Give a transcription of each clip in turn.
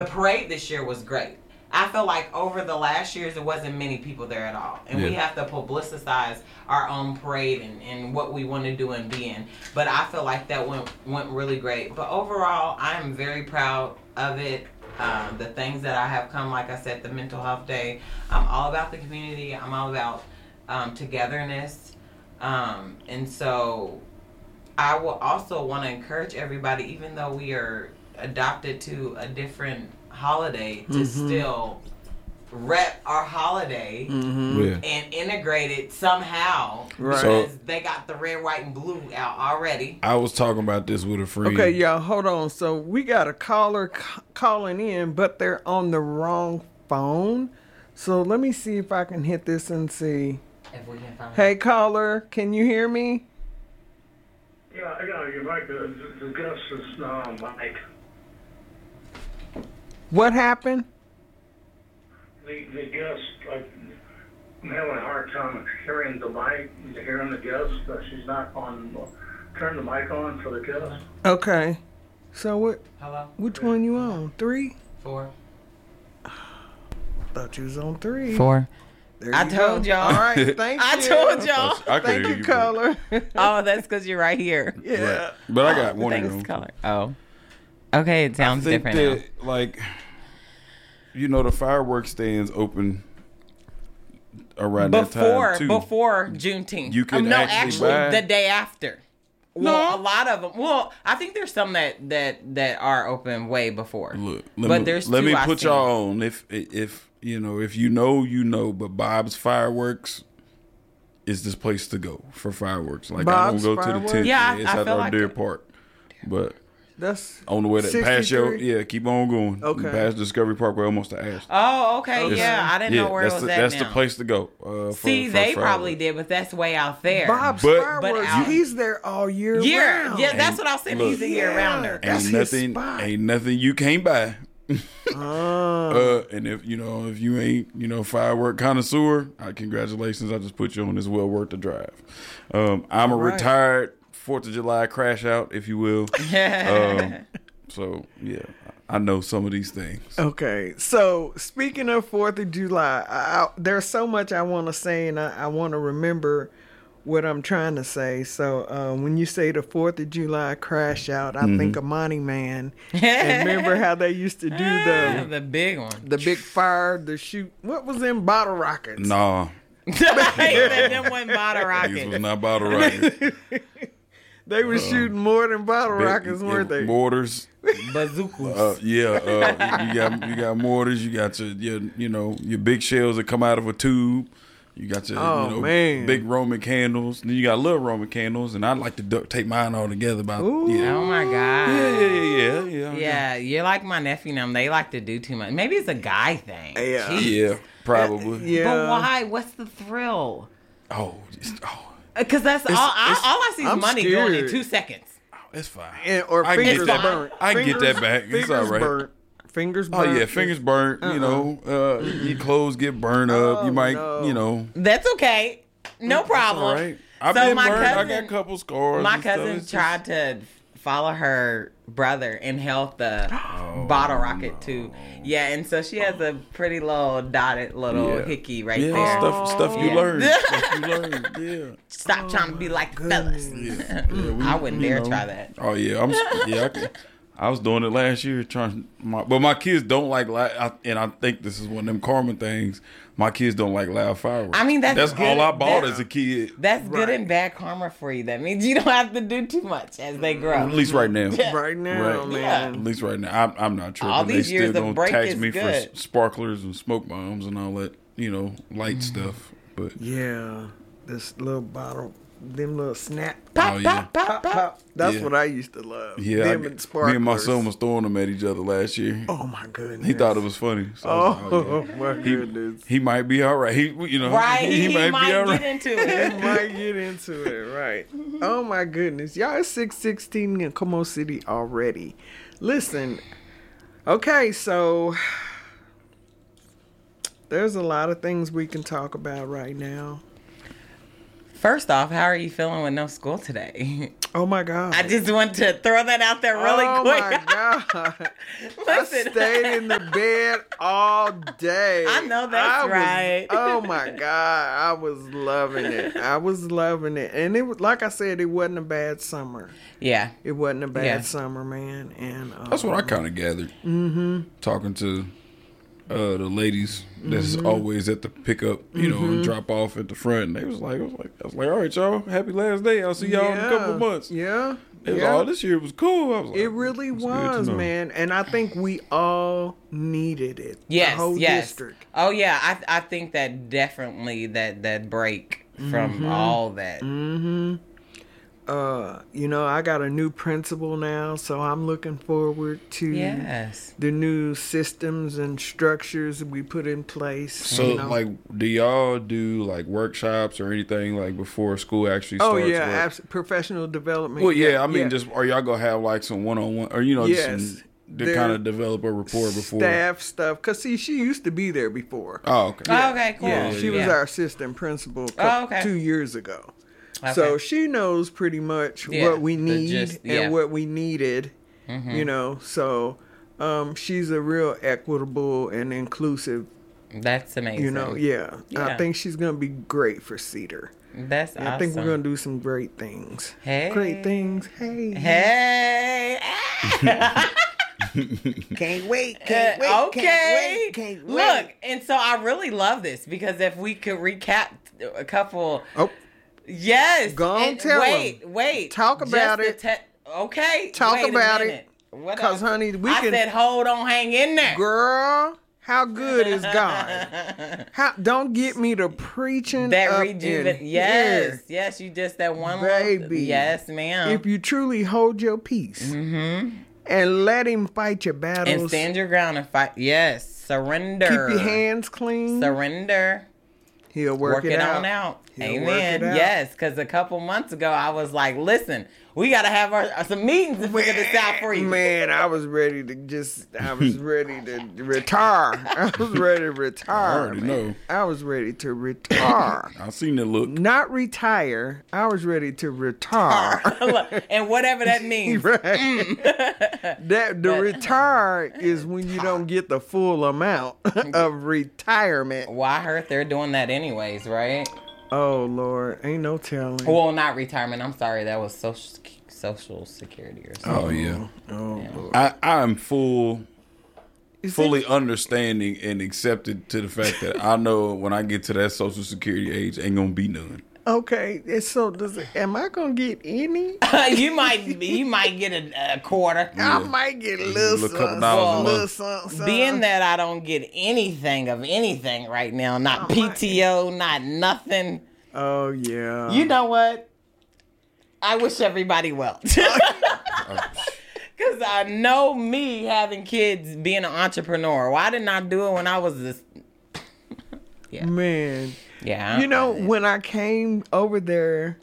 The parade this year was great. I feel like over the last years, there wasn't many people there at all. And we have to publicize our own parade and what we want to do and be in. But I feel like that went really great. But overall, I am very proud of it. The things that I have come, like I said, the mental health day. I'm all about the community. I'm all about togetherness. And so I will also want to encourage everybody, even though we are adopted to a different holiday, to still rep our holiday and integrate it somehow, because so, they got the red, white, and blue out already. I was talking about this with a friend. Okay, y'all, hold on. So we got a caller calling in, but they're on the wrong phone. So let me see if I can hit this and see. If we can find Hey, caller, can you hear me? Yeah, you're right. The Gus is Mike. What happened? The Gus, I'm having a hard time hearing the mic, hearing the Gus. She's not on. Turn the mic on for the Gus. Okay. So what? Hello? Which one you on? 3? 4. Thought you was on 3. 4. There I you told go. y'all. All right, thank you. I told y'all. Thank you, caller. Oh, that's because you're right here. Yeah. Right. But I got one of Thanks, them. caller. Oh. Okay, it sounds different now. Like, you know, the fireworks stands open around that time too. Before Juneteenth. You can actually buy the day after. Well, a lot of them. Well, I think there's some that are open way before. Look, let me put y'all on. If you know. But Bob's Fireworks is this place to go for fireworks. Like, Bob's I don't go Fireworks? to the tent. Yeah, it's I at feel our like Deer it. Park. But That's on the way to past 63? keep on going. Okay. Past Discovery Park, we're almost to Ashton. Oh, okay. Yeah, I didn't know where it was at that's now. the place to go. See, they probably did, but that's way out there. Bob's But- Fireworks. out- He's there all year round. Yeah, that's what I was saying. Look, He's a year rounder. That's his spot. Ain't nothing you can't buy. And if you ain't firework connoisseur, congratulations. I just put you on this well worth the drive. I'm a retired 4th of July crash out, if you will. So yeah, I know some of these things. Okay, so speaking of 4th of July, there's so much I want to say, and I want to remember what I'm trying to say. So when you say the 4th of July crash out, I think of Monty Man. And remember how they used to do the big one. the big fire, the shoot. What was in bottle rockets? Nah, Them one bottle these rocket. was not bottle rockets. They were shooting more than bottle rockets, weren't they? Mortars. Bazookas. You got mortars. You got your big shells that come out of a tube. You got your big Roman candles. Then you got little Roman candles, and I like to duct tape mine all together. Oh my god. Yeah. You're like my nephew and them. They like to do too much. Maybe it's a guy thing. Yeah. Jeez. Yeah, probably. Yeah. But why? What's the thrill? Because that's all I see is I'm money scared. going in 2 seconds. It's fine. Or I fingers get that. burnt. I can get that back. It's all right. Burnt. Fingers Oh burnt. yeah, fingers burnt. Your clothes get burned up. You might, That's okay. No problem. All right. I've So been my burned. I cousin- got a couple scars. My and stuff. cousin It's tried to follow her brother and held the bottle rocket too. Yeah, and so she has a pretty little dotted little hickey right there. Stuff you Yeah. learn. Stuff you learn. Yeah. Stop trying to be like fellas. I wouldn't dare try that. Oh yeah, I was doing it last year, but my kids don't like and I think this is one of them karma things. My kids don't like loud fireworks. I mean, that's good. all I bought as a kid. That's good and bad karma for you. That means you don't have to do too much as they grow. At least right now. Right now, man. At least right now, I'm not tripping. All these they years still of gonna break tax is me good. for sparklers and smoke bombs and all that, light stuff. But Yeah, this little bottle, them little snap. Pop, pop, pop, pop. That's Yeah. what I used to love. yeah, them and me and my sparklers. son was throwing them at each other last year. Oh my goodness. He thought it was funny. So I was like, Oh my goodness. He might be all right. Right, He might be all get right. into it. Might get into it, right? Oh my goodness, y'all! It's 6:16 in Como City already. Listen, okay, so there's a lot of things we can talk about right now. First off, how are you feeling with no school today? Oh my God. I just want to throw that out there really quick. Oh my God. Listen. I stayed in the bed all day. I know that's right. Oh my God. I was loving it. And it was, like I said, it wasn't a bad summer. Yeah. It wasn't a bad summer, man. And that's what I kind of gathered. Mm-hmm. Talking to the ladies that's always at the pickup, you know, and drop off at the front. And they was like, I was like, all right, y'all, happy last day. I'll see y'all in a couple of months. Yeah. They was like, oh, this year was cool. I was like, it really was, man. And I think we all needed it. Yes, the whole district. Oh yeah, I think that definitely that break from all that. Mm-hmm. You know, I got a new principal now, so I'm looking forward to the new systems and structures we put in place. So, you know? Like, do y'all do, like, workshops or anything, like, before school actually starts? Oh, yeah, professional development. Well, yeah, I mean, just, are y'all going to have, like, some one-on-one, or, you know, just to kind of develop a rapport before? Staff stuff. Because, see, she used to be there before. Oh, okay. Yeah. Oh, okay, cool. Yeah, she was our assistant principal 2 years ago. Okay. So she knows pretty much what we need and what we needed, you know. So she's a real equitable and inclusive. That's amazing. You know, I think she's going to be great for Cedar. That's awesome. I think we're going to do some great things. Hey. Great things. Hey. Hey. Can't wait. Okay. Can't wait. Look, and so I really love this because if we could recap a couple... Yes. Go on, tell him. Wait. Talk about it. Okay. Talk about it. Because, honey, I said, hold on, hang in there. Girl, how good is God? Don't get me to preaching that up rejuvenate. Yes, you just that one baby. Yes, ma'am. If you truly hold your peace and let him fight your battles. And stand your ground and fight. Yes, surrender. Keep your hands clean. Surrender. He'll work it on out. Amen. Yes, because a couple months ago I was like, listen, we got to have some meetings to figure this out for you. Man, I was ready to retire. I was ready to retire. I already know. I was ready to retire. I seen that look. Not retire. I was ready to retire. And whatever that means. Right. The retire is when you don't get the full amount of retirement. Well, I heard they're doing that anyways, right? Oh, Lord. Ain't no telling. Well, not retirement. I'm sorry. That was social security or something. Oh, yeah. Lord. I'm fully understanding and accepted to the fact that I know when I get to that social security age, ain't going to be none. Okay, so am I gonna get any? you might get a quarter. I might get a little something. Being that I don't get anything of anything right now, not PTO, not nothing. Oh yeah. You know what? I wish everybody well. Because I know me having kids, being an entrepreneur. Why didn't I do it when I was this? Yeah. Man. Yeah. You know, when I came over there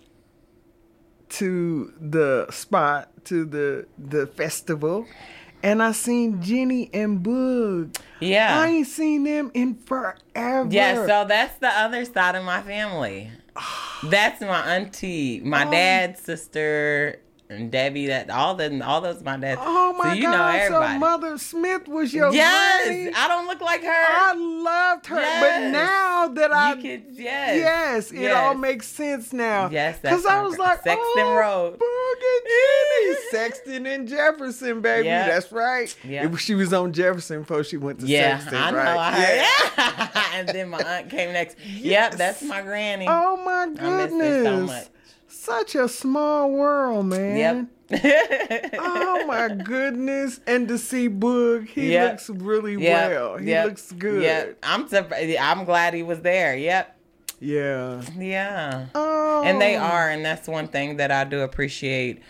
to the spot, to the festival, and I seen Jenny and Boog. Yeah. I ain't seen them in forever. Yeah, so that's the other side of my family. That's my auntie, my dad's sister, and Debbie. All those my dad's. Oh my God! You know everybody. So Mother Smith was your granny? I don't look like her. I loved her, but now that it all makes sense now. Yes, because I was like, Sexton Road, Boog and Jenny, Sexton and Jefferson, baby. Yeah. That's right. Yeah. She was on Jefferson before she went to Sexton. I know. Right? And then my aunt came next. Yes. Yep, that's my granny. Oh my goodness! I miss her so much. Such a small world, man. Yep. Oh my goodness! And to see Boog, he looks really well. He looks good. Yeah, I'm glad he was there. Yep. Yeah. Yeah. Oh. And they are, and that's one thing that I do appreciate.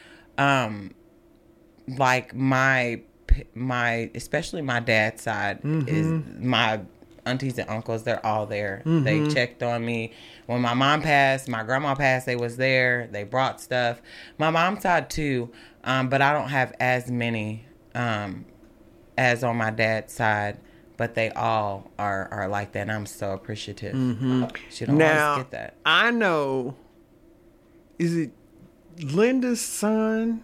Like my especially my dad's side is my aunties and uncles. They're all there. They checked on me. When my mom passed, my grandma passed, they was there. They brought stuff. My mom's side too, but I don't have as many as on my dad's side. But they all are like that, and I'm so appreciative. She don't always get that. I know. Is it Linda's son.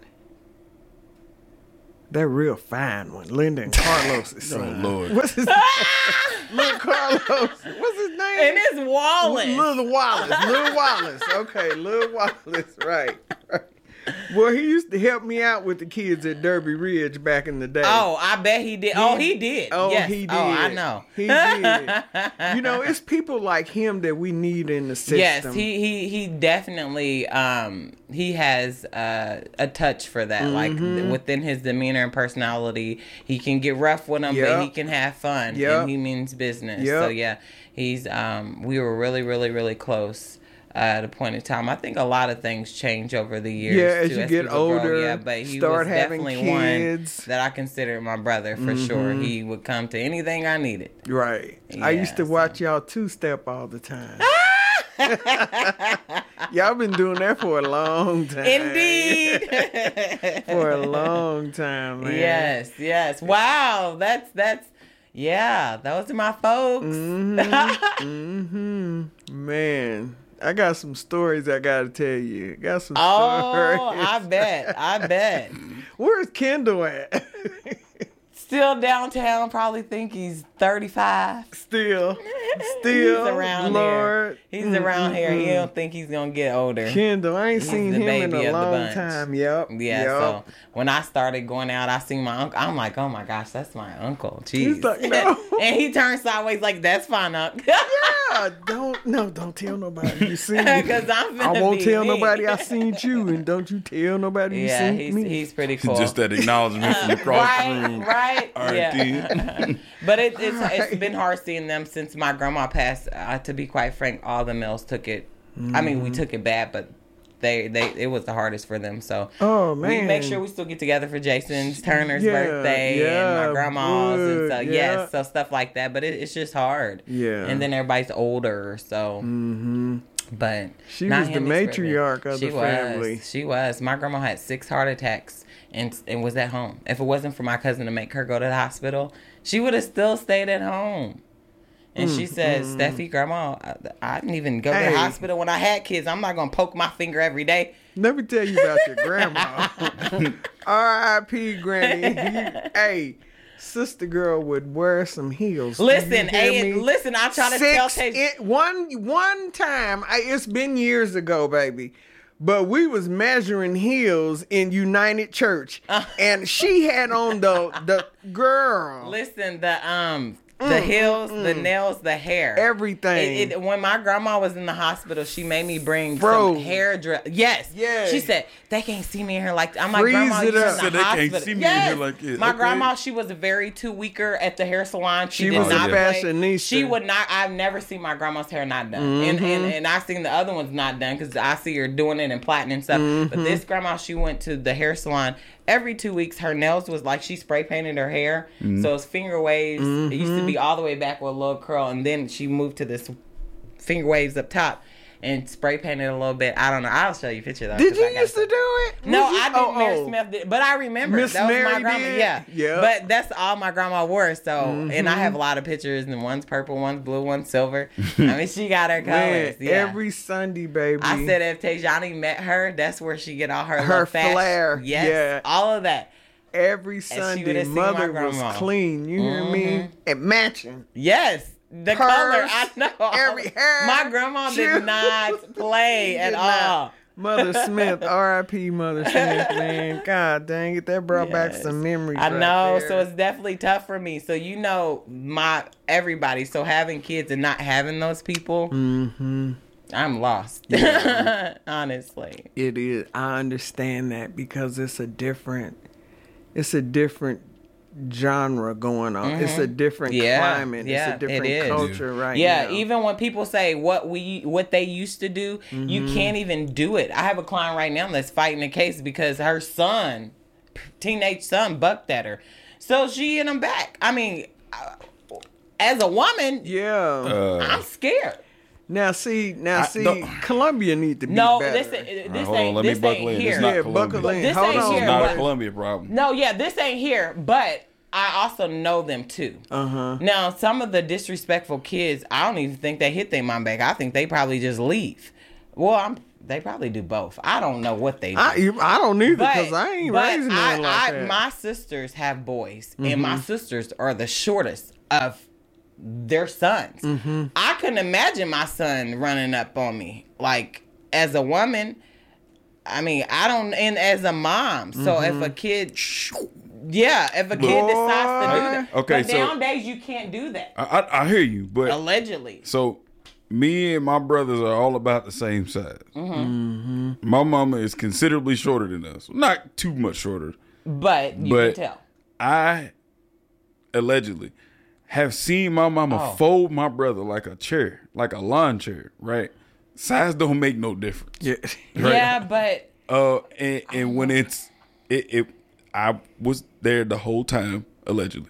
That real fine one. Linda and Carlos' son. Oh, Lord. What's his name? Little Carlos. What's his name? And it's Wallace. Little Wallace. Little Wallace. Okay, Little Wallace. Right. Well, he used to help me out with the kids at Derby Ridge back in the day. Oh, I bet he did. He did. Oh, yes. he did. Oh, I know. He did. You know, it's people like him that we need in the system. Yes, he definitely he has a touch for that. Like within his demeanor and personality, he can get rough with them, but he can have fun, and he means business. So yeah, he's we were really, really, really close. At a point in time, I think a lot of things change over the years. Yeah, as you get older, but he start was having definitely kids. one that I considered my brother for sure. He would come to anything I needed. Right. Yeah, I used to watch y'all two-step all the time. Y'all been doing that for a long time. Indeed. For a long time, man. Yes. Wow, that's yeah. Those are my folks. Man. I got some stories I gotta tell you. Got some stories. I bet. Where's Kendall at? Still downtown, probably think he's 35. Still He's around Lord. here. He's around here. He don't think he's gonna get older. Kendall, I ain't He's seen the him in baby a of the long bunch. time. Yep. So when I started going out, I seen my uncle. I'm like, oh my gosh, that's my uncle. Jeez. He's like, no. And he turned sideways like, that's fine, uncle. Yeah, don't tell nobody you seen me. Because I won't tell nobody I seen you, and don't you tell nobody you seen me. He's pretty cool. Just that acknowledgement from across the room. Right. All right, Yeah. But it's been hard seeing them since my grandma passed. To be quite frank, all the males took it. I mean, we took it bad, but it was the hardest for them. So we make sure we still get together for Jason's Turner's birthday and my grandma's and so so stuff like that. But it's just hard. Yeah. And then everybody's older, so. But she was the matriarch of the family. She was. My grandma had 6 heart attacks and was at home. If it wasn't for my cousin to make her go to the hospital, she would have still stayed at home. And she said, Steffi, Grandma, I didn't even go to the hospital when I had kids. I'm not going to poke my finger every day. Let me tell you about your grandma. R.I.P. Granny. Hey, sister girl would wear some heels. Listen, I try to tell Tasia. One time, it's been years ago, baby. But we was measuring heels in United Church. And she had on the girl. Listen, the heels, the nails, the hair. Everything. When my grandma was in the hospital, she made me bring some hair dress. Yes. She said, they can't see me in here like I'm like, Grandma, you're in the hospital. They can't see me in here like this. My grandma, she was very too weaker at the hair salon. She was did not a fashionista. She would not. I've never seen my grandma's hair not done. And I've seen the other ones not done because I see her doing it and plaiting and stuff. But this grandma, she went to the hair salon every 2 weeks. Her nails was like she spray painted her hair. So it's finger waves. It used to be all the way back with a little curl. And then she moved to this finger waves up top. And spray painted a little bit. I don't know. I'll show you a picture though. Did you used to do it? No, I didn't. Mary Smith did, but I remember Miss that was Mary my grandma. did? Yeah. But that's all my grandma wore. So, and I have a lot of pictures, and one's purple, one's blue, one's silver. I mean, she got her colors. Every Sunday, baby. I said if Tejani met her, that's where she get all her flair. Yes, all of that. Every Sunday, mother was clean. You hear me? And matching. Yes. The Purse, color, I know. Every hair. My grandma did not play at all. Mother Smith, R.I.P. Mother Smith, man. God dang it, that brought back some memories. I know, so it's definitely tough for me. So everybody. So having kids and not having those people, I'm lost. Yeah. Honestly, it is. I understand that because it's a different genre going on. It's a different climate. It's a different culture right now. Even when people say what they used to do, you can't even do it. I have a client right now that's fighting a case because her teenage son bucked at her. So she hit him back. I mean, as a woman, I'm scared. Now see, Columbia need to be better. This ain't here. Buckle in. This Hold ain't on. here. It's not a Columbia problem. No, this ain't here. But I also know them too. Now, some of the disrespectful kids, I don't even think they hit their mom back. I think they probably just leave. Well, They probably do both. I don't know what they do. I don't either because I ain't raising nothing like that. My sisters have boys, and my sisters are the shortest of their sons. I couldn't imagine my son running up on me. Like, as a woman, I mean, I don't, and as a mom. So if a kid, decides to do that. Okay, but nowadays you can't do that. I hear you, but allegedly. So me and my brothers are all about the same size. My mama is considerably shorter than us. Not too much shorter. But you can tell. I allegedly have seen my mama fold my brother like a chair, like a lawn chair, right? Size don't make no difference. Yeah. Right? Yeah, but and when it I was there the whole time, allegedly.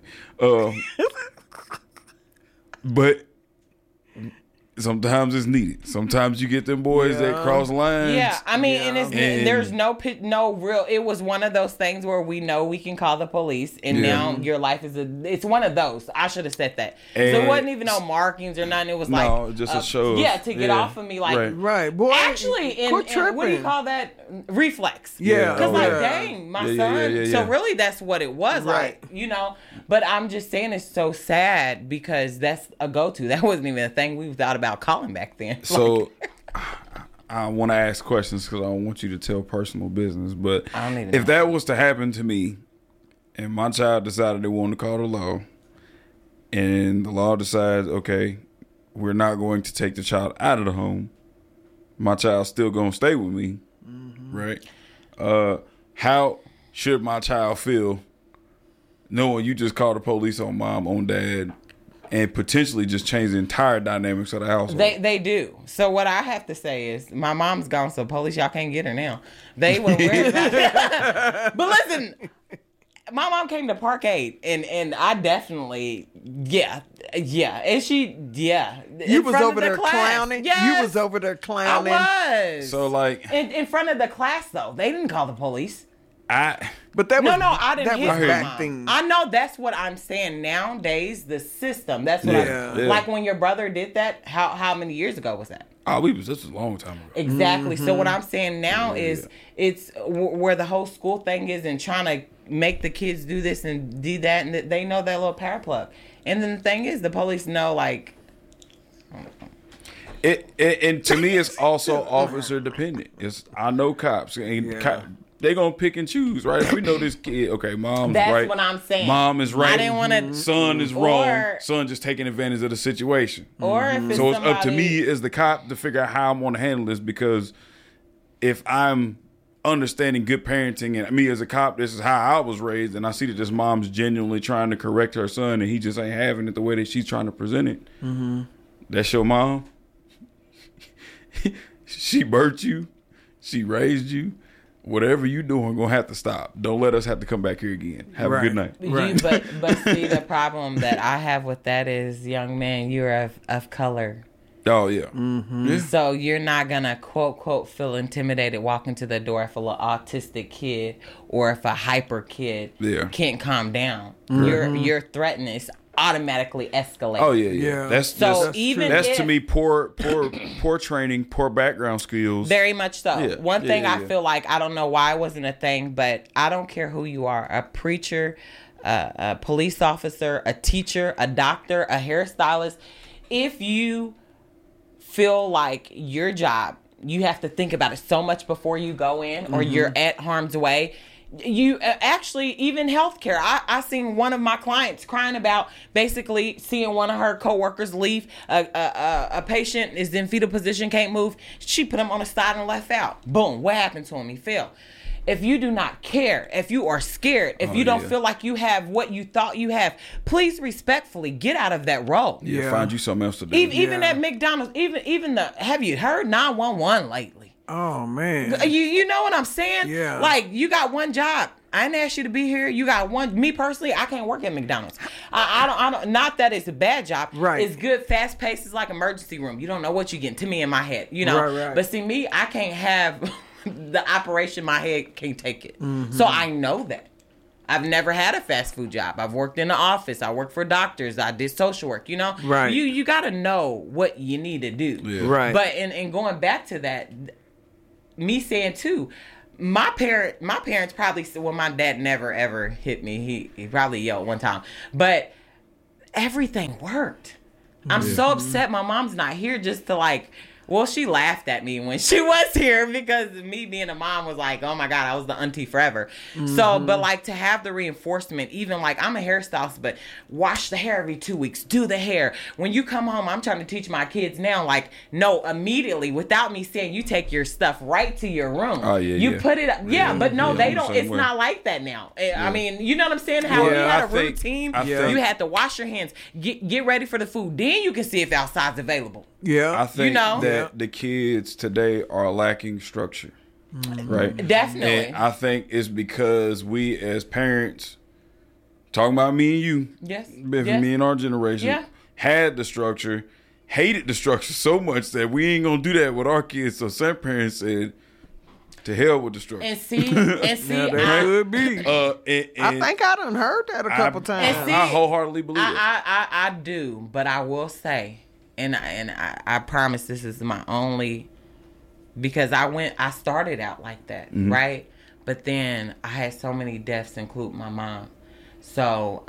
But sometimes it's needed. Sometimes you get them boys that cross lines. Yeah, I mean, and there's no real. It was one of those things where we know we can call the police, and now your life is it's one of those. I should have said that. So it wasn't even no markings or nothing. It was just a show. Yeah, to get off of me, like right, boy. Actually, in what do you call that? Reflex. Yeah, because dang, my son. So really, that's what it was. Right. Like, but I'm just saying it's so sad because that's a go-to. That wasn't even a thing we thought about calling back then. So I want to ask questions because I don't want you to tell personal business. But if that was to happen to me and my child decided they wanted to call the law and the law decides, okay, we're not going to take the child out of the home, my child's still going to stay with me, right? How should my child feel knowing you just called the police on mom, on dad, and potentially just change the entire dynamics of the household? They do. So what I have to say is my mom's gone, so police, y'all can't get her now. They were worried about that. But listen, my mom came to Parkade, and I definitely, and she, You was over there clowning? Yes. You was over there clowning? I was. So, like... In front of the class, though. They didn't call the police. But that was I didn't hit was my back thing. I know that's what I'm saying. Nowadays, the system. That's what like when your brother did that. How many years ago was that? This was a long time ago. Exactly. So what I'm saying now is it's where the whole school thing is, and trying to make the kids do this and do that, and they know that little power plug. And then the thing is, the police know, like. And to me, it's also officer dependent. I know cops and they gonna pick and choose, right? If we know this kid, okay, mom's That's right. That's what I'm saying. Mom is right. I didn't want to. Son is wrong. Son just taking advantage of the situation. Or if it's so it's up to me as the cop to figure out how I'm gonna handle this, because if I'm understanding good parenting and me as a cop, this is how I was raised, and I see that this mom's genuinely trying to correct her son and he just ain't having it the way that she's trying to present it. That's your mom. She birthed you. She raised you. Whatever you doing, gonna have to stop. Don't let us have to come back here again. Have a good night. But see, the problem that I have with that is, young man, you're of color. Oh yeah. So you're not gonna quote feel intimidated walking to the door if a little autistic kid or if a hyper kid can't calm down. Your threatness automatically escalate. Oh yeah. That's to me poor training, poor background skills. Very much so. One thing I feel like, I don't know why it wasn't a thing, but I don't care who you are, a preacher, a police officer, a teacher, a doctor, a hairstylist, if you feel like your job, you have to think about it so much before you go in or you're at harm's way. You actually, even healthcare. I seen one of my clients crying about basically seeing one of her coworkers leave. A patient is in fetal position, can't move. She put him on the side and left out. Boom. What happened to him? He fell. If you do not care, if you are scared, if you don't feel like you have what you thought you have, please respectfully get out of that role. Find you something else to do. Even at McDonald's, even have you heard 911 lately? Oh man, you know what I'm saying? Yeah. Like, you got one job. I didn't ask you to be here. You got one. Me personally, I can't work at McDonald's. I don't. Not that it's a bad job. Right. It's good, fast paced. It's like emergency room. You don't know what you're getting. To me, in my head, you know. Right. But see, me, I can't have the operation. My head can't take it. So I know that. I've never had a fast food job. I've worked in the office. I worked for doctors. I did social work. You know. Right. You got to know what you need to do. Yeah. Right. But in going back to that. me saying too, my parents probably, well, my dad never ever hit me. He probably yelled one time, but everything worked. I'm so upset my mom's not here just to like, well, she laughed at me when she was here because me being a mom was like, oh my God, I was the auntie forever. So, but like to have the reinforcement, even like I'm a hairstylist, but wash the hair every 2 weeks, do the hair. When you come home, I'm trying to teach my kids now, like, no, immediately without me saying, you take your stuff right to your room. Oh, yeah, you yeah. put it up. Yeah, but no, they I'm the don't. same It's way. not like that now. I mean, you know what I'm saying? How you had a routine. You had to wash your hands, get ready for the food. Then you can see if outside's available. Yeah. I think You know? that the kids today are lacking structure, right? Definitely. And I think it's because we as parents, talking about me and you, Yes. me and our generation, had the structure, hated the structure so much that we ain't gonna do that with our kids. So some parents said, to hell with the structure. And see, Yeah, that could be. And I think I done heard that a couple times. And see, I wholeheartedly believe it. I do, but I will say, and I promise this is my only, because I started out like that, right? But then I had so many deaths, including my mom. So,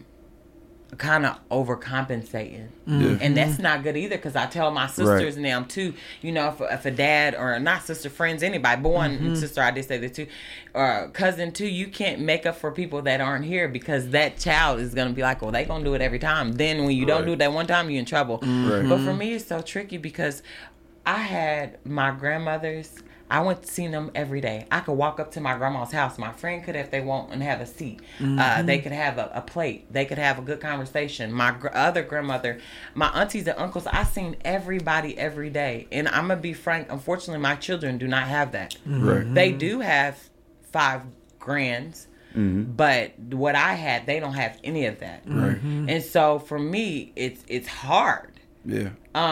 kind of overcompensating. And that's not good either, because I tell my sisters now too, you know, if a dad, or not sister, friends, anybody, but one sister, I did say this too, or cousin too, you can't make up for people that aren't here, because that child is going to be like, well, they going to do it every time. Then when you don't do it that one time, you're in trouble. But for me, it's so tricky, because I had my grandmothers, I went to see them every day. I could walk up to my grandma's house. My friend could, if they want, and have a seat. They could have a plate. They could have a good conversation. My other grandmother, my aunties and uncles, I seen everybody every day. And I'm going to be frank, unfortunately, my children do not have that. They do have 5 grands. But what I had, they don't have any of that. And so for me, it's hard. Yeah.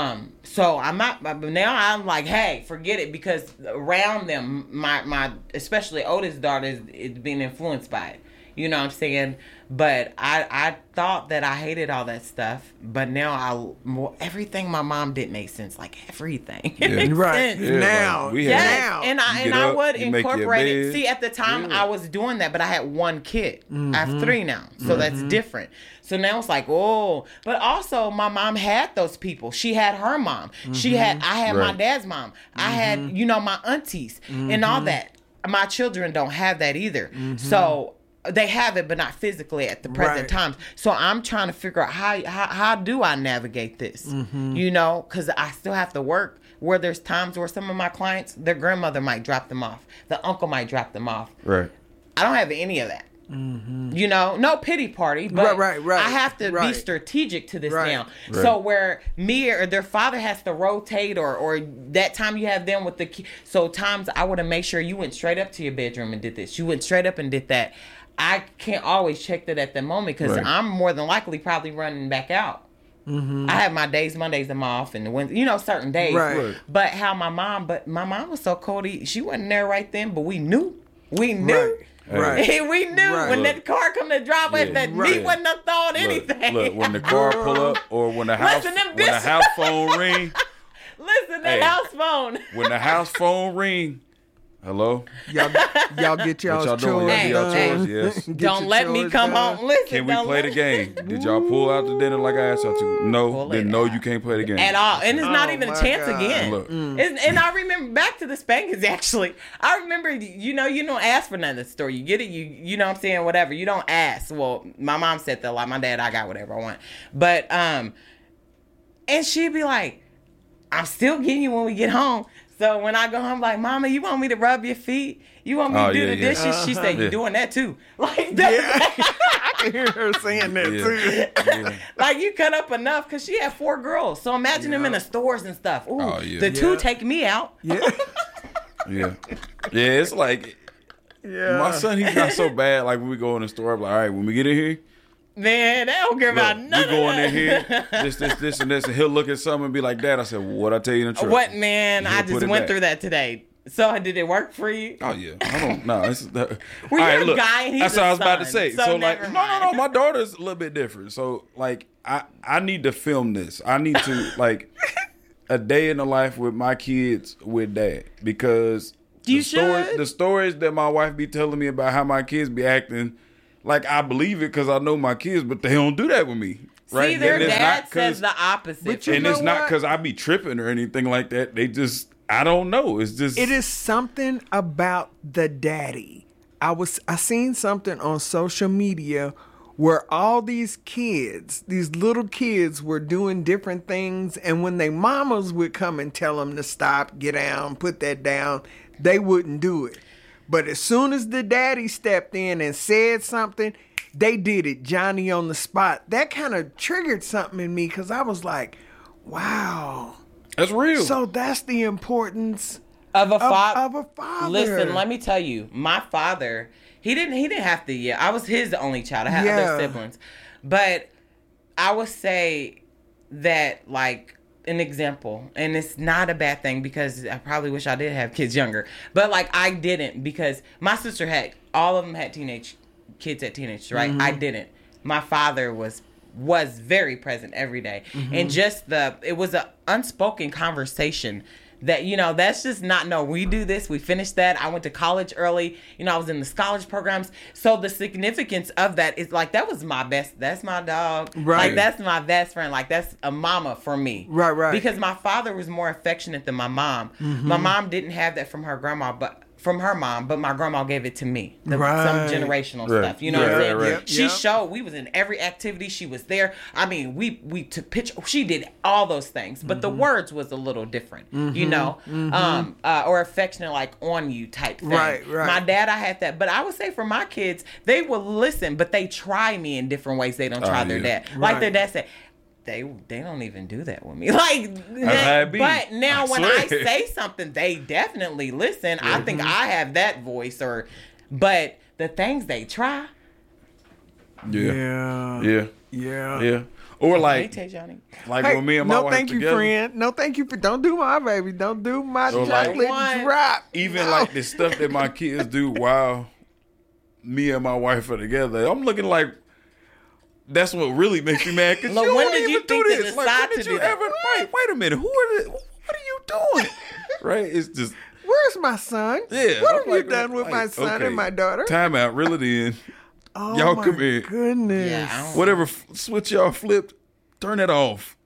So I'm not, but now I'm like, hey, forget it, because around them, my especially oldest daughter is being influenced by it. You know what I'm saying? But I thought that I hated all that stuff, but now everything my mom did make sense. Like everything. It makes sense. Yeah, Now. like, we Yes, had- and you get I up, would you make your incorporate it. bed. See, at the time I was doing that, but I had 1 kid. I have 3 now, so that's different. So now it's like, oh, but also my mom had those people. She had her mom. I had my dad's mom. I had, my aunties and all that. My children don't have that either. So they have it, but not physically at the present times. So I'm trying to figure out how do I navigate this? Because I still have to work. Where there's times where some of my clients, their grandmother might drop them off, the uncle might drop them off. Right. I don't have any of that. No pity party, but I have to be strategic to this now. So where me or their father has to rotate, or that time you have them with the so times I would have made sure you went straight up to your bedroom and did this. You went straight up and did that. I can't always check that at the moment, because I'm more than likely probably running back out. I have my days, Mondays I'm off, and the Wednesday, certain days. But my mom was so cold. She wasn't there right then, but we knew. We knew. We knew when that car come to drop us that me wouldn't have thought anything. Look, when the car pull up, or when the house phone ring. Listen, that house phone. When the house phone ring, hello? Y'all get y'all's chores done. Yes. Don't let me come home. Listen, Can we play the game? Did y'all pull out the dinner like I asked y'all to? No. Then no, you can't play the game. At all. And it's not even a chance again. Look. And I remember, back to the spankings, actually. I remember, you don't ask for nothing at the store. You get it, you know what I'm saying, whatever. You don't ask. Well, my mom said that a lot. My dad, I got whatever I want. But, and she'd be like, I'm still getting you when we get home. So when I go home, I'm like, Mama, you want me to rub your feet? You want me to do the dishes? She said, you're doing that too. Like that. I can hear her saying that too. Like, you cut up enough, because she had 4 girls. So imagine them in the stores and stuff. Ooh, the 2 take me out. Yeah, it's like, my son, he's not so bad. Like, when we go in the store, I'm like, all right, when we get in here, man, they don't care about nothing. We going in here, this, and this, and he'll look at something and be like, Dad, I said, well, what I tell you in the truck? What, man? I just went through that today. So did it work for you? Oh yeah, I don't know. Well, you're a guy and he's that's what I was about to son, say. so like, no. My daughter's a little bit different. So like, I need to film this. I need to like, a day in the life with my kids with dad, because the stories that my wife be telling me about how my kids be acting, like, I believe it because I know my kids, but they don't do that with me. Right? See, their dad says the opposite. And it's not because I be tripping or anything like that. They just, I don't know. It's just, it is something about the daddy. I seen something on social media where all these kids, these little kids, were doing different things, and when their mamas would come and tell them to stop, get down, put that down, they wouldn't do it. But as soon as the daddy stepped in and said something, they did it, Johnny on the spot. That kind of triggered something in me because I was like, wow. That's real. So that's the importance of a father. Listen, let me tell you, my father, he didn't have to, I was his only child. I had other siblings. But I would say that, like, an example, and it's not a bad thing because I probably wish I did have kids younger, but like I didn't, because my sister all of them had kids at teenagers, right? I didn't. My father was very present every day, and just it was an unspoken conversation that, that's just not, no, we do this, we finished that. I went to college early, I was in the scholarship programs. So the significance of that is like, that's my dog. Right. Like, that's my best friend. Like, that's a mama for me. Right. Because my father was more affectionate than my mom. My mom didn't have that from her grandma, but from her mom, but my grandma gave it to me. Some generational stuff. You know what I'm saying? Right. She showed, we was in every activity. She was there. I mean, we took pictures. She did all those things, but the words was a little different, or affectionate, like on you type thing. Right. My dad, I had that, but I would say for my kids, they will listen, but they try me in different ways. They don't try their dad. Like their dad said, they don't even do that with me. Like, but now when I say something, they definitely listen. I think I have that voice, but the things they try. Yeah. Or like Johnny. Like when me and my wife thank you, together, friend. No, thank you for. Don't do my baby. Don't do my chocolate drop. Even like the stuff that my kids do while me and my wife are together, I'm looking like, that's what really makes me mad. Cause when did you think to decide when did to you do ever? Wait a minute. What are you doing? Right? It's just. Where's my son? Yeah. What have you done with my son and my daughter? Time out. Reel it in. Oh, y'all come in. Goodness. Yeah, whatever switch y'all flipped, turn that off.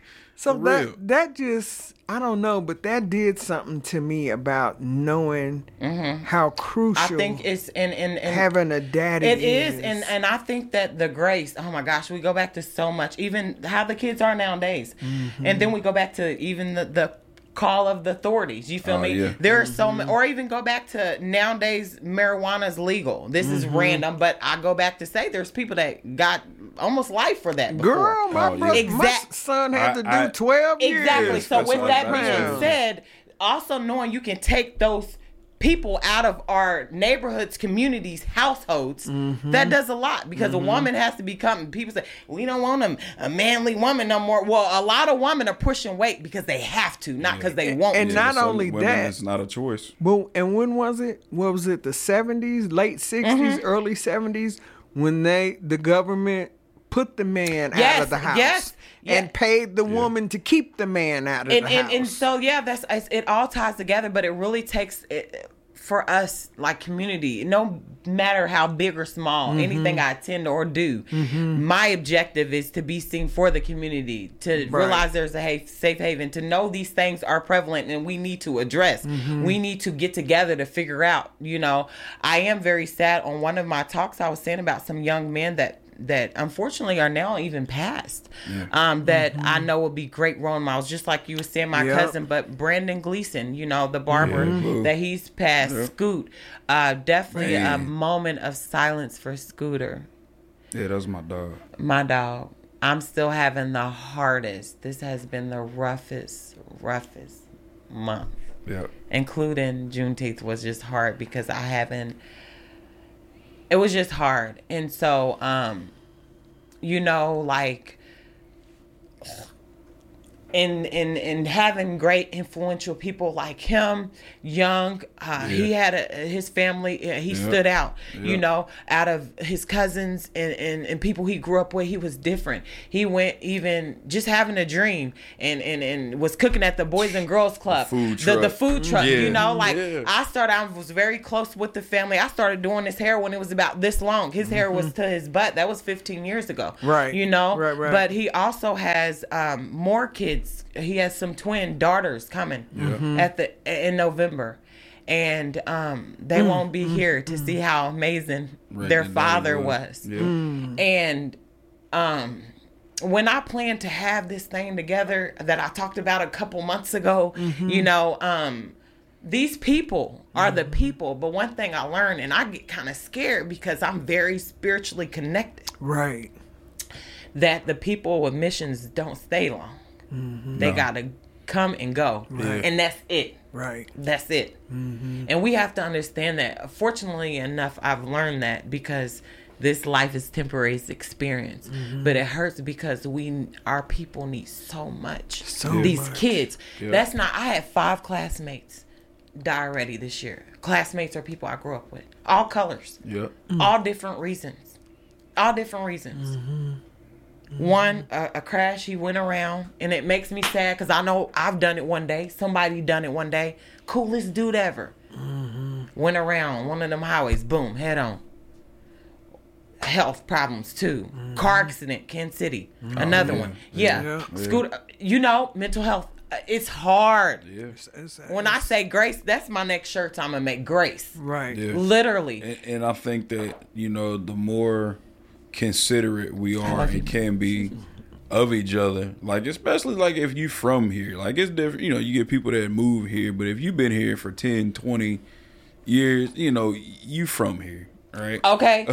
So that just, I don't know, but that did something to me about knowing how crucial I think it's and having a daddy is. And I think that the grace, oh my gosh, we go back to so much, even how the kids are nowadays. And then we go back to even the call of the authorities. You feel me? Yeah. There are so many, or even go back to nowadays, marijuana is legal. This is random, but I go back to say there's people that got almost life for that before. Girl, my son had to do 12 years. Exactly. So with that being said, also knowing you can take those people out of our neighborhoods, communities, households, that does a lot, because a woman has to become, people say, we don't want a manly woman no more. Well, a lot of women are pushing weight because they have to, not because they want to. And not only that, it's not a choice. Well, and when was it? What was it? The 70s, late 60s, early 70s, when the government put the man out of the house and paid the woman to keep the man out of the house. And so, it all ties together, but it really takes for us, like community, no matter how big or small, anything I attend or do, my objective is to be seen for the community, to realize there's a safe haven, to know these things are prevalent and we need to address. We need to get together to figure out, I am very sad. On one of my talks, I was saying about some young men that unfortunately are now even passed, that I know will be great role models, just like you were saying, my cousin, but Brandon Gleason, the barber that he's passed, Scoot, definitely a moment of silence for Scooter. Yeah, that was my dog. My dog. I'm still having the hardest. This has been the roughest month. Yeah. Including Juneteenth was just hard because it was just hard. And so, like, and having great influential people like him, Young, he had his family. He stood out, you know, out of his cousins and people he grew up with. He was different. He went even just having a dream and was cooking at the Boys and Girls Club, the food truck. You know, like I was very close with the family. I started doing his hair when it was about this long. His hair was to his butt. That was 15 years ago. Right. You know. Right. But he also has more kids. He has some twin daughters coming in November, and they won't be here to see how amazing their father was. And when I planned to have this thing together that I talked about a couple months ago, you know, these people are the people. But one thing I learned, and I get kind of scared because I'm very spiritually connected. Right. That the people with missions don't stay long. They gotta come and go, and that's it. Right. That's it. And we have to understand that. Fortunately enough, I've learned that because this life is temporary, it's experience. But it hurts because our people need so much. These kids. That's not. I had 5 classmates die already this year. Classmates are people I grew up with, all colors, all different reasons, One, a crash, he went around, and it makes me sad because I know I've done it one day. Somebody done it one day. Coolest dude ever. Went around one of them highways, boom, head on. Health problems too. Car accident, Kansas City. Another one. Scooter, you know, mental health. It's hard. When I say grace, that's my next shirt. I'm gonna make grace. Right. Literally. And I think that, you know, the more considerate we are and can be of each other, like especially like if you from here, like it's different, you know, you get people that move here, but if you've been here for 10, 20 years, you know, you from here, right? Okay.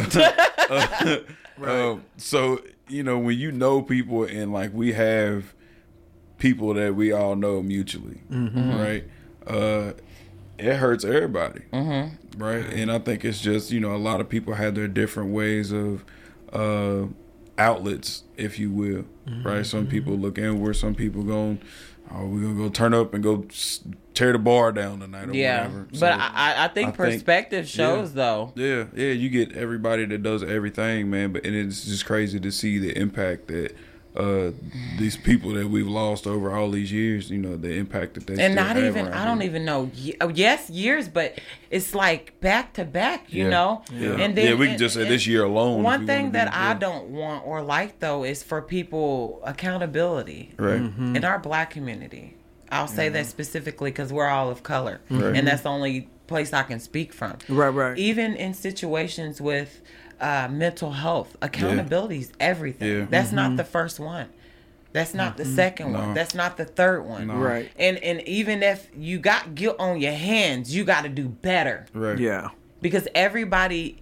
So, you know, when you know people and like we have people that we all know mutually, right? It hurts everybody, right? And I think it's just, you know, a lot of people have their different ways of outlets, if you will, right? Some people look inward, some people we're gonna go turn up and go tear the bar down tonight or whatever. So but I think perspective shows though. Yeah, you get everybody that does everything, man. And it's just crazy to see the impact that these people that we've lost over all these years, you know, the impact that they and not even I don't even know. Yes, years, but it's like back to back, you know. And then we can just say this year alone. One thing that I don't want or like though is for people accountability, right? In our Black community. I'll say that specifically because we're all of color, and that's the only place I can speak from. Right. Even in situations with mental health, accountability is everything. That's not the first one. That's not the second one. That's not the third one. Right. And even if you got guilt on your hands, you got to do better. Right. Yeah. Because everybody,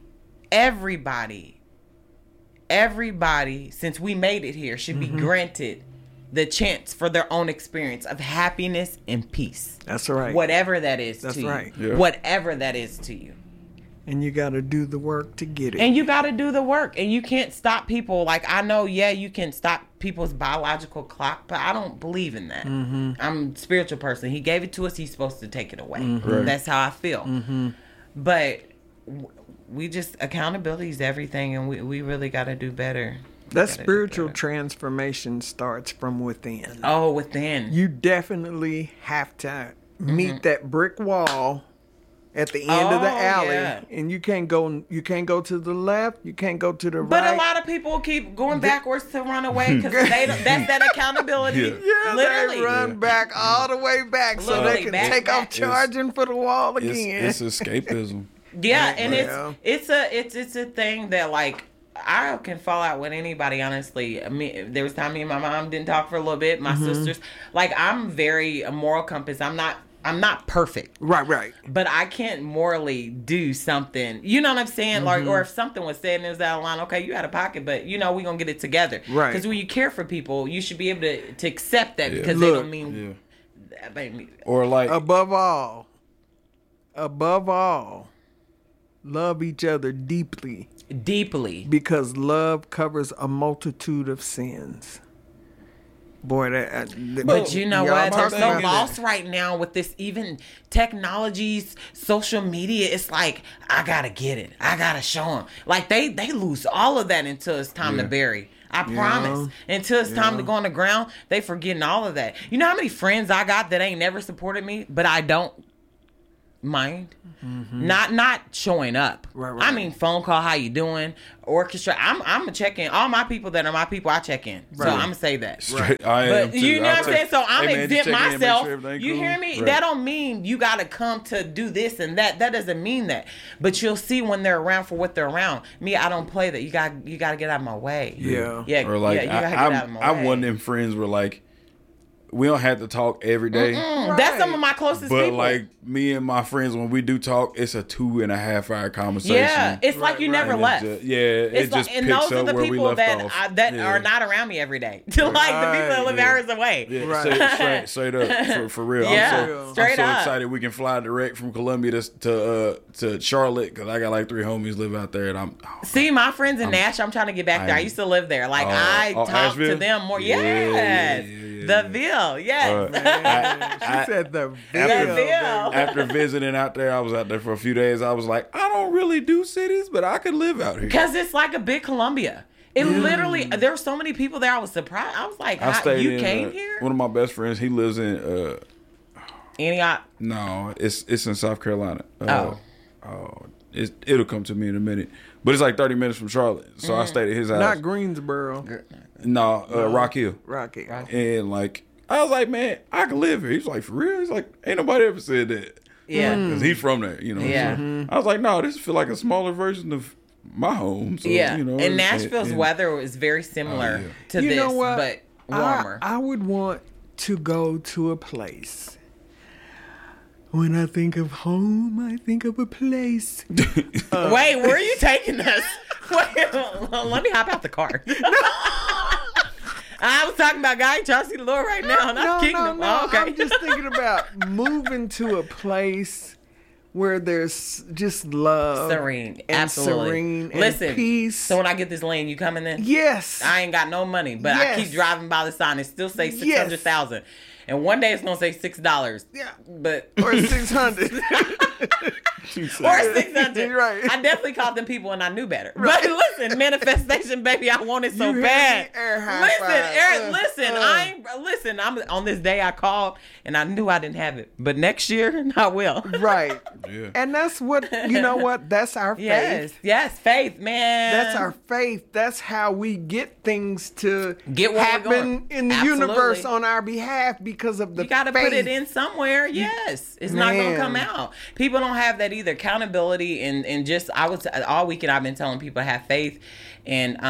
since we made it here, should be granted the chance for their own experience of happiness and peace. That's right. Whatever that is That's to you. right. Yeah. Whatever that is to you. And you got to do the work to get it. And you got to do the work. And you can't stop people. Like, I know, you can stop people's biological clock, but I don't believe in that. I'm a spiritual person. He gave it to us. He's supposed to take it away. Right. That's how I feel. But we just, accountability is everything, and we really got to do better. That spiritual transformation starts from within. Oh, within. You definitely have to meet that brick wall at the end of the alley, and you can't go to the left, you can't go to the right. But a lot of people keep going backwards to run away because that's that accountability. Literally. They run back all the way back so they can take off charging for the wall again. It's escapism. And it's a thing that, like, I can fall out with anybody, honestly. I mean, there was time me and my mom didn't talk for a little bit. My sisters, like, I'm very a moral compass. I'm not perfect. Right. But I can't morally do something. You know what I'm saying? Like, or if something was said and it was out of line, okay, you out of pocket, but you know, we're going to get it together. Right. Because when you care for people, you should be able to accept that because they don't mean... Or like... Above all, love each other deeply. Deeply. Because love covers a multitude of sins. Boy, but you know what? They're so about lost right now with this even technologies, social media. It's like, I gotta get it. I gotta show them. Like they lose all of that until it's time to bury. I promise. Until it's time to go on the ground, they forgetting all of that. You know how many friends I got that ain't never supported me, but I don't mind not showing up. Right. I mean, phone call, how you doing? Orchestra. I'm gonna check in. All my people that are my people, I check in. So I'm gonna say that. Straight, I am But too. you know I'll what I'm saying? So I'm hey, man, exempt check in, make myself. sure everything You cool. hear me? Right. That don't mean you gotta come to do this and that. That doesn't mean that. But you'll see when they're around for what they're around. Me, I don't play that. You gotta get out of my way. Yeah. Yeah. Or like, you gotta get out of my way. I'm one of them friends where like, we don't have to talk every day. That's some of my closest But people. like me and my friends, when we do talk, it's a 2.5 hour conversation. Yeah, it's like you never And left. it just and picks those are up the where we people left that off. are not around me every day. Like the people that live hours away. Yeah, Right. straight up for real. Yeah, I'm straight so up. excited we can fly direct from Columbia to Charlotte because I got like 3 homies live out there, and See, my friends in Nash, I'm trying to get back there. I used to live there. Like I talk Asheville? to them more. Yeah, Yes, yeah. the Ville. Yes. She said the After- Ville. After visiting out there, I was out there for a few days. I was like, I don't really do cities, but I could live out here. Because it's like a big Columbia. It literally, there were so many people there. I was surprised. I was like, you came here? One of my best friends, he lives in Antioch. no, it's in South Carolina. Oh. It'll come to me in a minute. But it's like 30 minutes from Charlotte. So I stayed at his house. Not Greensboro. No, Rock Hill. Rocky. And like, I was like, man, I can live here. He's like, for real? He's like, ain't nobody ever said that. Yeah. Because he's from there, you know. Yeah. So I was like, no, this feel like a smaller version of my home. So, Yeah. You know, and Nashville's weather is very similar to You this, know what? but warmer. I would want to go to a place. When I think of home, I think of a place. Wait, where are you taking us? Wait, let me hop out the car. I was talking about God, trying to see the Lord right now, not Kingdom. No. Oh, okay. I'm just thinking about moving to a place where there's just love, serene, and absolutely. serene, and Listen, peace. so when I get this lane, you coming in? Yes, I ain't got no money, but I keep Yes. driving by the sign. It still say 600,000, and one day it's gonna say $6. Yeah. but or 600. or 600. Right. I definitely called them people and I knew better. But listen, manifestation, baby, I want it so You hear bad. me? Air high Listen, five. Eric, listen. I'm on this day I called and I knew I didn't have it, but next year I will. Right. Yeah. And that's what, you know what? That's our faith. Yes, faith, man. That's our faith. That's how we get things to Get where we're happen going. in the Absolutely. universe on our behalf because of the You got to faith. put it in somewhere. Yes, it's not gonna Man. come out. People don't have that either. Accountability and just all weekend I've been telling people to have faith and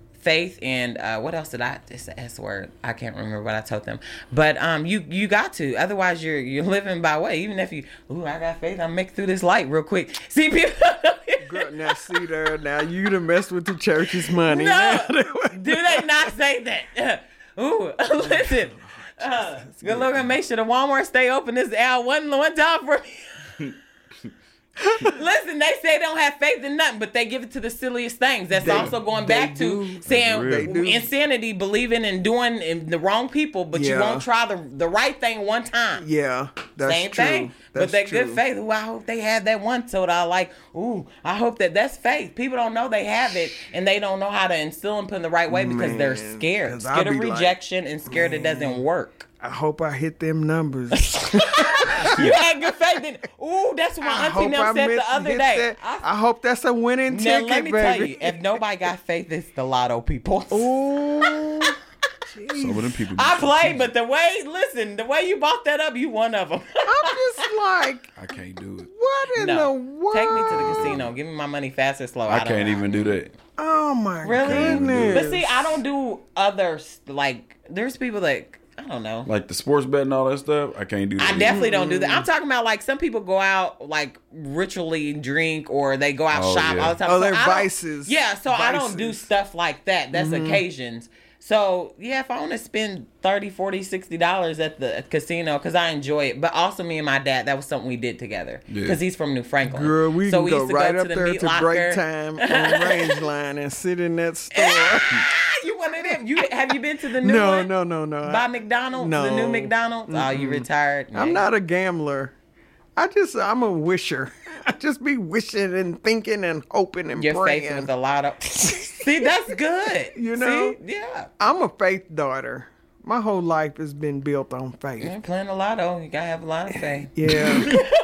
what else did I? It's the S word. I can't remember what I told them. But you got to. Otherwise you're living by way. Even if I got faith. I'm making through this light real quick. See people. Girl, now see there. Now you done messed with the church's money. No, do they not say that? Ooh, listen. Good Lord, make sure the Walmart stay open this hour one time for me. Listen, they say they don't have faith in nothing, but they give it to the silliest things. That's also going back to saying They do. insanity, believing and doing the wrong people, but you Yeah. won't try the right thing one time. Yeah, that's Same true. thing. That's But that true. good faith, I hope they have that one soda. I hope that's faith. People don't know they have it, and they don't know how to instill and put in the right way because they're Man, scared. 'cause I'll Scared of be like, rejection and scared it doesn't work. I hope I hit them numbers. You had good faith. Then, that's what my auntie them said the other day. I hope that's a winning Now, ticket, let me tell baby. you, if nobody got faith, it's the lotto people. Ooh, Some of them people. I played, but the way you bought that up, you one of them. I'm just like, I can't do it. what in the world? Take me to the casino. Give me my money fast or slow. I don't can't know. even do that. Oh my Really? goodness! But see, I don't do others. Like, there's people that, I don't know. Like the sports bet and all that stuff, I can't do that. I definitely don't do that. I'm talking about like some people go out like ritually drink or they go out shop all the time. Oh, So they're I don't- vices. Yeah, so I don't do Vices. stuff like that. That's occasions. So, yeah, if I want to spend $30, $40, $60 at the casino, because I enjoy it, but also me and my dad, that was something we did together. Because he's from New Franklin. Girl, we so can we go used to right go up to the there meat to locker. break time on Range Line and sit in that store. You one of them. Have you been to the new No, one? no. By McDonald's? No. The new McDonald's? Oh, you retired? I'm not a gambler. I'm a wisher. I just be wishing and thinking and hoping and Your praying. faith with a lot of... See, that's good. You know? See? Yeah. I'm a faith daughter. My whole life has been built on faith. You're playing a lotto. You got to have a lot of faith. Yeah.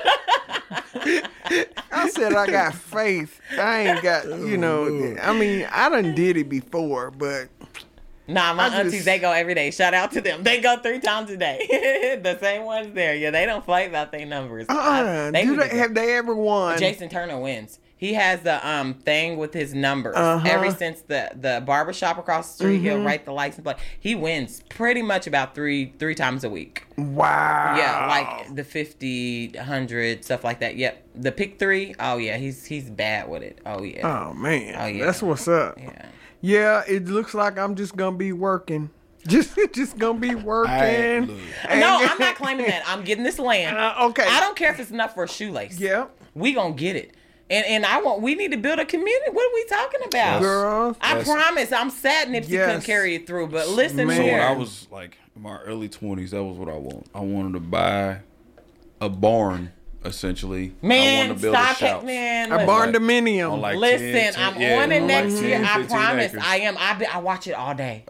I said I got faith. I ain't got, I mean, I done did it before, but... Nah, my aunties, they go every day. Shout out to them. They go 3 times a day. The same ones there. Yeah, they don't play about their numbers. Have they ever won? Jason Turner wins. He has the thing with his numbers. Ever since the barbershop across the street, he'll write the license plate. He wins pretty much about three times a week. Wow. Yeah, like the 50, 100, stuff like that. Yep. The pick 3, oh yeah, he's bad with it. Oh yeah. Oh man. Oh yeah. That's what's up. Yeah. Yeah, it looks like I'm just gonna be working. Just gonna be working. No, I'm not claiming that. I'm getting this land. Okay. I don't care if it's enough for a shoelace. Yeah. We gonna get it. And we need to build a community. What are we talking about? Girl. I promise. I'm sad Nipsey couldn't carry it through, but listen Man. So here. when I was like in my early 20s, that was what I want. I wanted to buy a barn, essentially. I Man, wanted to build stop a shout. it, man. A barn dominium. On like Listen, 10, I'm yeah, on it on next like year. 10, I 15 promise. acres. I am. I watch it all day.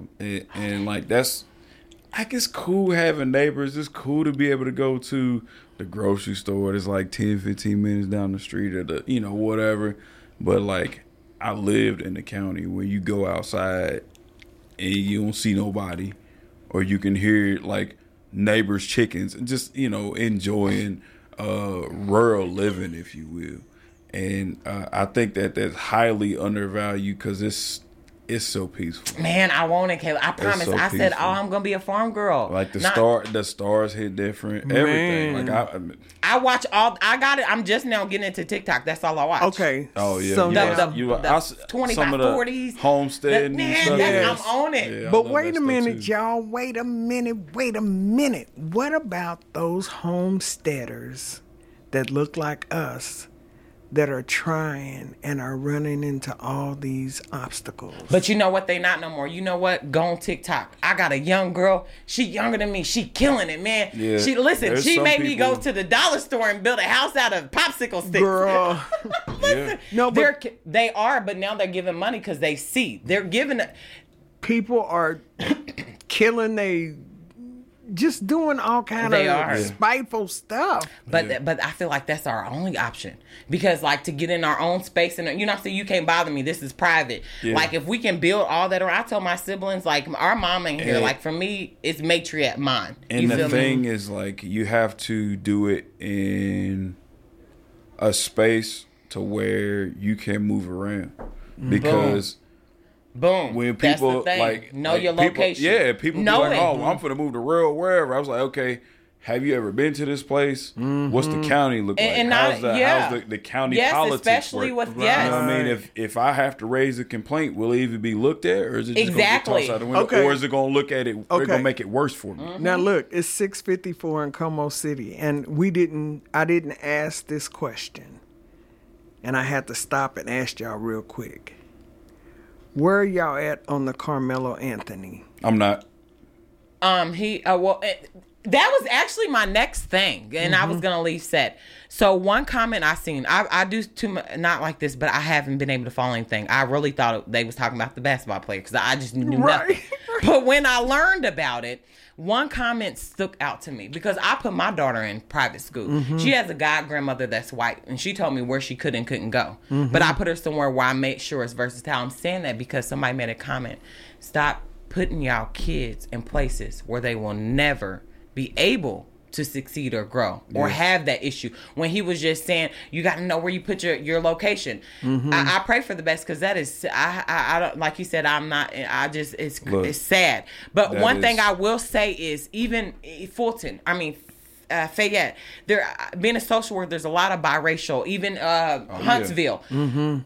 And like that's, like it's cool having neighbors. It's cool to be able to go to the grocery store. It's like 10, 15 minutes down the street or the, whatever. But like I lived in the county where you go outside and you don't see nobody, or you can hear like neighbors' chickens and just, enjoying rural living, if you will. And I think that that's highly undervalued because it's so peaceful. Man, I want it, Kayla. I promise. so I said, peaceful. I'm gonna be a farm girl. Like the stars hit different. Everything. Like I watch all. I got it. I'm just now getting into TikTok. That's all I watch. Okay. Oh yeah. So the 20 by 40s. Homestead and Man, stuff. I'm on it. Yeah, I But love wait that a stuff, minute, too. y'all. Wait a minute. What about those homesteaders that look like us that are trying and are running into all these obstacles? But you know what? They not no more. You know what? Go on TikTok. I got a young girl. She younger than me. She killing it, man. Yeah. She There's made some me go people- to the dollar store and build a house out of popsicle sticks. Girl. Listen, No, but they are, but now they're giving money because they see. They're giving it. people are killing just doing all kind They of are. spiteful stuff. But I feel like that's our only option, because like to get in our own space, and I'm saying, you can't bother me. This is private. Yeah. Like if we can build all that around. I tell my siblings, like our mom in here, And- like for me, it's matriarch mine. And You the feel thing me? is, like, you have to do it in a space to where you can move around, because Boom. when That's the people thing. like know like your people, location. people know be like, it. "Oh, I'm finna move to rural wherever." I was like, "Okay, have you ever been to this place? What's the county look like? And how's not- how's the county Yes, politics especially work? with- You know what I mean? If I have to raise a complaint, will it even be looked at, or is it just Exactly. gonna get tossed out the window, Okay. or is it gonna look at it? They're Okay. gonna make it worse for me. Now look, it's 6:54 in Como City, and I didn't ask this question, and I had to stop and ask y'all real quick. Where are y'all at on the Carmelo Anthony? I'm not. That was actually my next thing, and I was gonna leave set. So one comment I seen, I do too much, not like this, but I haven't been able to follow anything. I really thought they was talking about the basketball player because I just knew nothing. But when I learned about it, one comment stuck out to me because I put my daughter in private school. She has a god grandmother that's white, and she told me where she could and couldn't go. But I put her somewhere where I made sure it's versatile. I'm saying that because somebody made a comment. Stop putting y'all kids in places where they will never be able to succeed or grow or have that issue. When he was just saying, you got to know where you put your location. I pray for the best, because that is, I don't, like you said, I'm not, I just, it's sad. But one thing I will say is, even Fulton, Fayette, there, being a social worker, there's a lot of biracial, even Huntsville.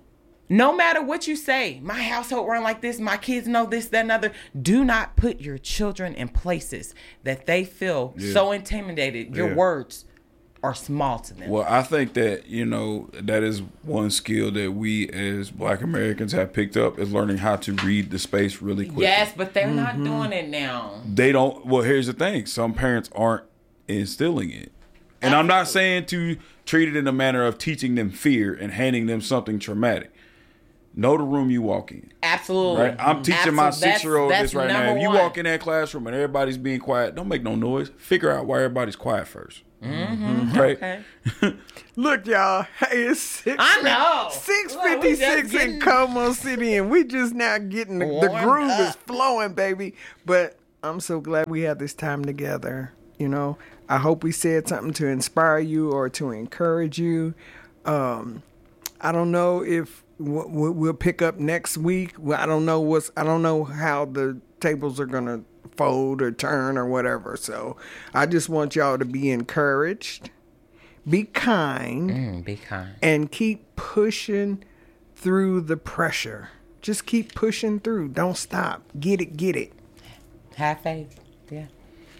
No matter what you say, my household run like this, my kids know this, that, and other. Do not put your children in places that they feel so intimidated. Your words are small to them. Well, I think that, that is one skill that we as Black Americans have picked up, is learning how to read the space really quickly. Yes, but they're not doing it now. They don't. Well, here's the thing. Some parents aren't instilling it. And I'm not saying to treat it in a manner of teaching them fear and handing them something traumatic. Know the room you walk in. Absolutely. Right? I'm teaching my 6-year-old this right now. If you one. walk in that classroom and everybody's being quiet, don't make no noise. Figure out why everybody's quiet first. Right? Okay. Look, y'all. Hey, it's 6. I know. 6:56 in Como City, and we just now getting the groove is flowing, baby. But I'm so glad we had this time together. I hope we said something to inspire you or to encourage you. I don't know if we'll pick up next week. I don't know how the tables are gonna fold or turn or whatever. So I just want y'all to be encouraged, be kind, and keep pushing through the pressure. Just keep pushing through. Don't stop. Get it. Have faith. Yeah.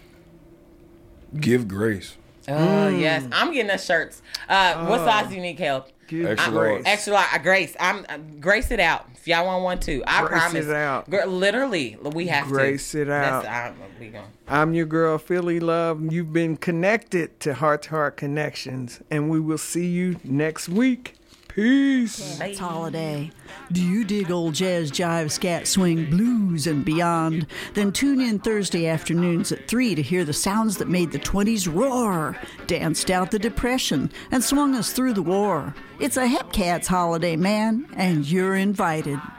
Give grace. Oh, yes. I'm getting us shirts. What size do you need, Caleb? Extra large. Extra large. Grace. Grace it out. If y'all want one too. I promise. Grace it out. Literally, we have grace to. Grace it out. I'm your girl, Philly Love. You've been connected to Heart to Heart Connections, and we will see you next week. Peace. It's holiday. Do you dig old jazz, jive, scat, swing, blues, and beyond? Then tune in Thursday afternoons at 3 to hear the sounds that made the 20s roar, danced out the Depression, and swung us through the war. It's a Hepcats holiday, man, and you're invited.